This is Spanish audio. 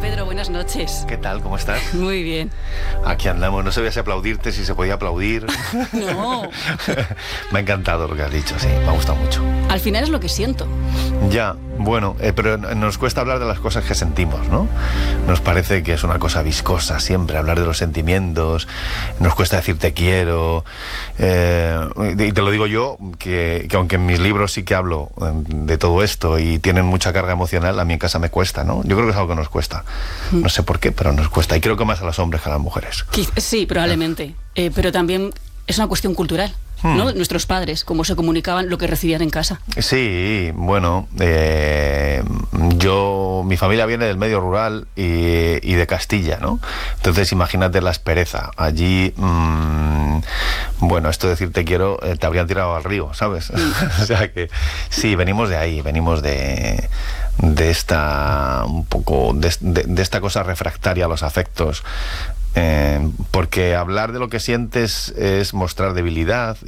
Pedro, buenas noches. ¿Qué tal? ¿Cómo estás? Muy bien. Aquí andamos. No sabía si aplaudirte, si se podía aplaudir. No. Me ha encantado lo que has dicho, sí. Me ha gustado mucho. Al final es lo que siento. Ya, bueno, pero nos cuesta hablar de las cosas que sentimos, ¿no? Nos parece que es una cosa viscosa siempre hablar de los sentimientos. Nos cuesta decir te quiero. Y te lo digo yo, que aunque en mis libros sí que hablo de todo esto y tienen mucha carga emocional, a mí en casa me cuesta, ¿no? Yo creo que es algo que nos cuesta. No sé por qué, pero nos cuesta. Y creo que más a los hombres que a las mujeres. Sí, probablemente. Pero también es una cuestión cultural, ¿no? Nuestros padres, cómo se comunicaban lo que recibían en casa. Sí, bueno, mi familia viene del medio rural y de Castilla, ¿no? Entonces imagínate la aspereza. Allí, bueno, esto de decir te quiero, te habrían tirado al río, ¿sabes? O sea que sí, venimos de ahí, venimos de esta un poco de esta cosa refractaria a los afectos. Porque hablar de lo que sientes es mostrar debilidad